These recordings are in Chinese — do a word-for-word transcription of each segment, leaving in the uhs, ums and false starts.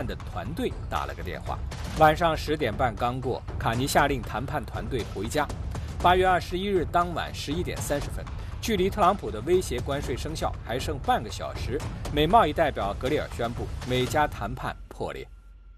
的团队打了个电话。晚上十点半刚过，卡尼下令谈判团队回家。八月二十一日当晚十一点三十分，距离特朗普的威胁关税生效还剩半个小时，美贸易代表格里尔宣布美加谈判破裂。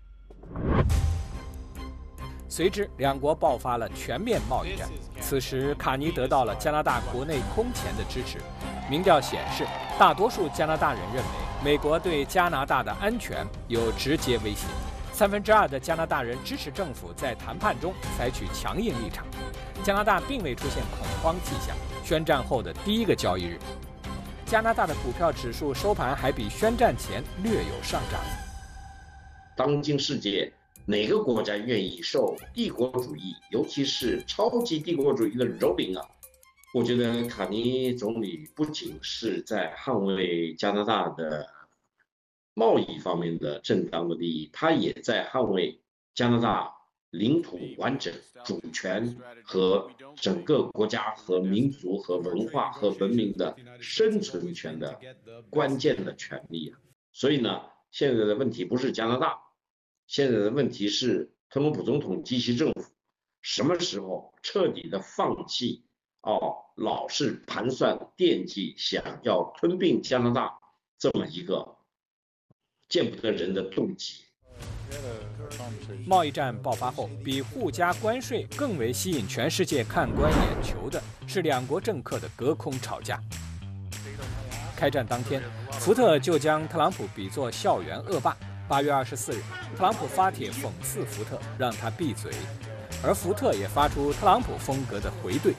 随之，两国爆发了全面贸易战。此时，卡尼得到了加拿大国内空前的支持。民调显示，大多数加拿大人认为美国对加拿大的安全有直接威胁。三分之二的加拿大人支持政府在谈判中采取强硬立场。加拿大并未出现恐慌迹象。宣战后的第一个交易日，加拿大的股票指数收盘还比宣战前略有上涨。 当今世界，哪个国家愿意受帝国主义，尤其是超级帝国主义的蹂躏啊？我觉得卡尼总理不仅是在捍卫加拿大的贸易方面的正当的利益，他也在捍卫加拿大领土完整、主权和整个国家和民族和文化和文明的生存权的关键的权利啊！所以呢，现在的问题不是加拿大。现在的问题是特朗普总统及其政府什么时候彻底的放弃哦，老是盘算惦记想要吞并加拿大这么一个见不得人的动机。 贸易战爆发后，比互加关税更为吸引全世界看官眼球的是两国政客的隔空吵架。开战当天，福特就将特朗普比作校园恶霸。八月二十四日，特朗普发帖讽刺福特，让他闭嘴，而福特也发出特朗普风格的回怼。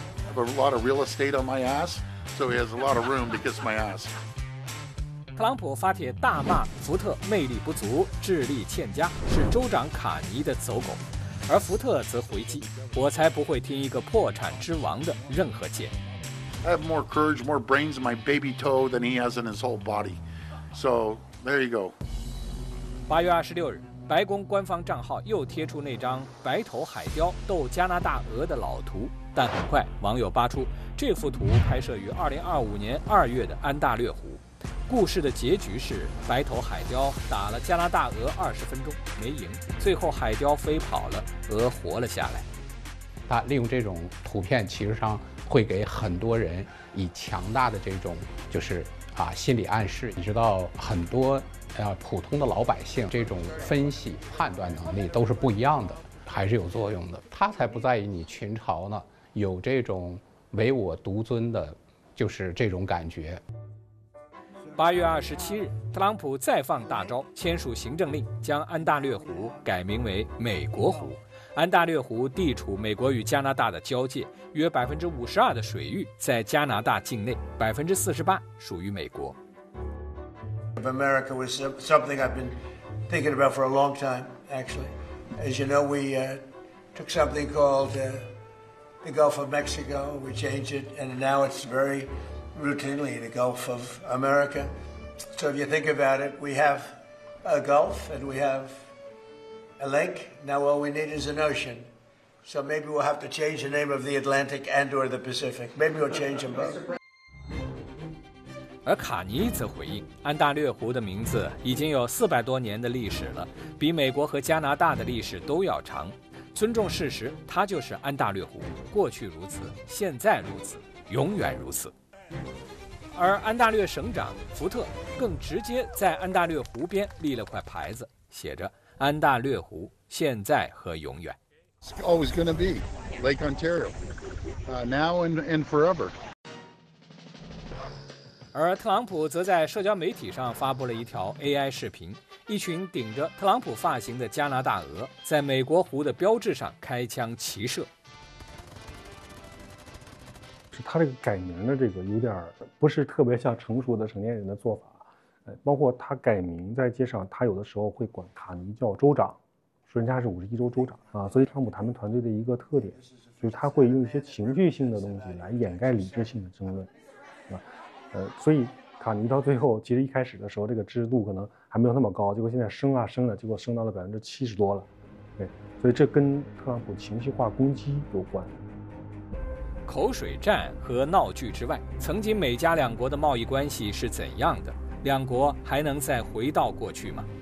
特朗普发帖大骂福特魅力不足、智力欠佳，是州长卡尼的走狗，而福特则回击：“我才不会听一个破产之王的任何建议。” I have more courage, more brains in my baby toe than he has in his whole body. So there you go. 八月二十六日，白宫官方账号又贴出那张白头海雕斗加拿大鹅的老图，但很快网友扒出这幅图拍摄于二零二五年二月的安大略湖。故事的结局是白头海雕打了加拿大鹅二十分钟没赢，最后海雕飞跑了，鹅活了下来。 他利用这种图片，其实上会给很多人以强大的这种就是啊心理暗示。你知道很多。呃，普通的老百姓这种分析判断能力都是不一样的，还是有作用的。他才不在意你群嘲呢，有这种唯我独尊的，就是这种感觉。 八月二十七日，特朗普再放大招，签署行政令，将安大略湖改名为美国湖。安大略湖地处美国与加拿大的交界，约百分之五十二的水域在加拿大境内，百分之四十八属于美国。 Of America was something I've been thinking about for a long time, actually. As you know, we uh, took something called uh, the Gulf of Mexico, we changed it, and now it's very routinely the Gulf of America. So if you think about it, we have a Gulf and we have a lake. Now all we need is an ocean. So maybe we'll have to change the name of the Atlantic and or the Pacific. Maybe we'll change them both. 而卡尼则回应，安大略湖的名字已经有四百多年的历史了，比美国和加拿大的历史都要长。尊重事实，它就是安大略湖，过去如此，现在如此，永远如此。而安大略省长福特更直接在安大略湖边立了块牌子，写着“安大略湖，现在和永远”。 It's always going to be Lake Ontario, uh, now and, and forever. 而特朗普则在社交媒体上发布了一条 A I 视频，一群顶着特朗普发型的加拿大鹅在美国湖的标志上开枪齐射。 他这个改名的这个有点不是特别像成熟的成年人的做法，呃，包括他改名在街上，他有的时候会管卡尼叫州长，说人家是五十一州州长啊。所以特朗普谈判团队的一个特点就是他会用一些情绪性的东西来掩盖理智性的争论，啊。呃，所以卡尼到最后，其实一开始的时候，这个支持度可能还没有那么高，结果现在升啊升了，结果升到了百分之七十多了，对，所以这跟特朗普情绪化攻击有关。 口水战和闹剧之外，曾经美加两国的贸易关系是怎样的？两国还能再回到过去吗？